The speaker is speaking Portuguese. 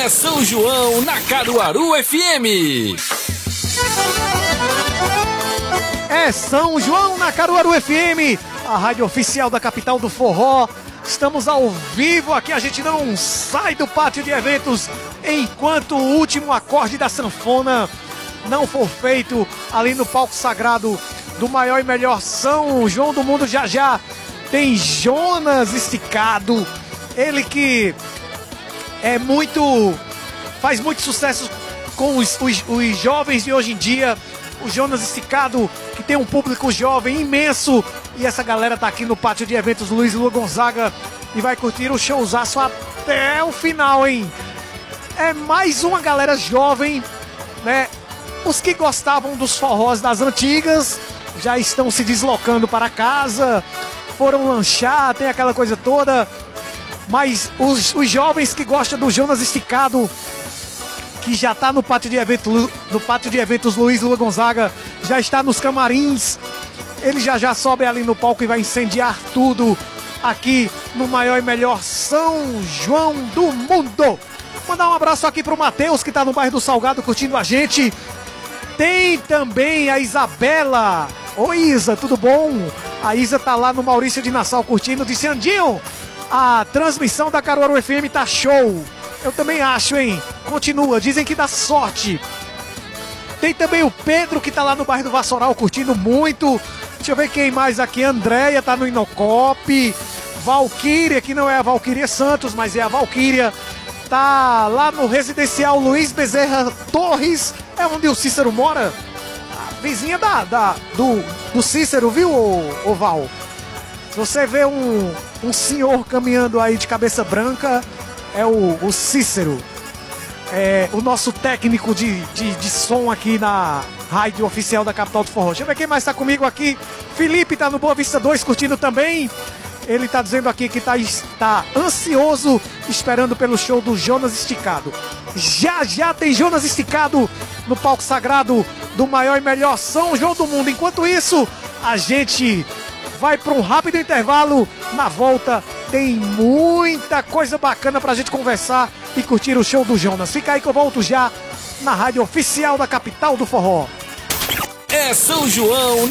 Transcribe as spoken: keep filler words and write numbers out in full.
É São João na Caruaru F M. É São João na Caruaru F M, a rádio oficial da capital do forró. Estamos ao vivo aqui, a gente não sai do pátio de eventos enquanto o último acorde da sanfona não for feito ali no palco sagrado do maior e melhor São João do mundo. Já já tem Jonas Esticado, ele que é muito, faz muito sucesso com os, os, os jovens de hoje em dia. O Jonas Esticado, que tem um público jovem imenso, e essa galera tá aqui no pátio de eventos Luiz Lua Gonzaga e vai curtir o showzaço até o final, hein? É mais uma galera jovem, né? Os que gostavam dos forrós das antigas já estão se deslocando para casa, foram lanchar, tem aquela coisa toda. Mas os, os jovens que gostam do Jonas Esticado, que já está no pátio de eventos, no pátio de eventos Luiz Lua Gonzaga, já está nos camarins. Ele já já sobe ali no palco e vai incendiar tudo aqui no maior e melhor São João do mundo. Mandar um abraço aqui pro Matheus, que está no bairro do Salgado curtindo a gente. Tem também a Isabela. Oi, Isa, tudo bom? A Isa tá lá no Maurício de Nassau curtindo. Disse: Andinho, a transmissão da Caruaru F M tá show. Eu também acho, hein? Continua, dizem que dá sorte. Tem também o Pedro, que tá lá no bairro do Vassoural curtindo muito. Deixa eu ver quem mais aqui. Andréia tá no Inocop. Valquíria, que não é a Valquíria Santos, mas é a Valquíria, tá lá no residencial Luiz Bezerra Torres. É onde o Cícero mora. A vizinha da, da, do, do Cícero, viu, ô, ô Val? Se você vê um, um senhor caminhando aí de cabeça branca, é o, o Cícero. É o nosso técnico de, de, de som aqui na rádio oficial da capital do forró. Deixa eu ver quem mais tá comigo aqui. Felipe tá no Boa Vista dois curtindo também. Ele tá dizendo aqui que tá, está ansioso esperando pelo show do Jonas Esticado. Já já tem Jonas Esticado no palco sagrado do maior e melhor São João do mundo. Enquanto isso, a gente vai para um rápido intervalo. Na volta tem muita coisa bacana pra gente conversar e curtir o show do Jonas. Fica aí que eu volto já na rádio oficial da capital do forró. É São João